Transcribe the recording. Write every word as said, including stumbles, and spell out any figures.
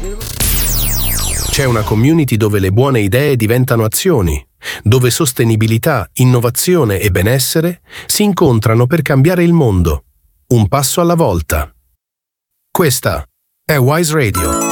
C'è una community dove le buone idee diventano azioni, dove sostenibilità, innovazione e benessere si incontrano per cambiare il mondo, un passo alla volta. Questa è Wise Radio.